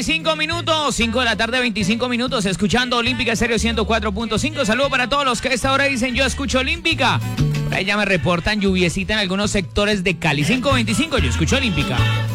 5 minutos, 5 de la tarde, 25 minutos, escuchando Olímpica Estéreo 104.5. Saludo para todos los que a esta hora dicen yo escucho Olímpica. Por ahí ya me reportan lluviecita en algunos sectores de Cali. 5:25, yo escucho Olímpica.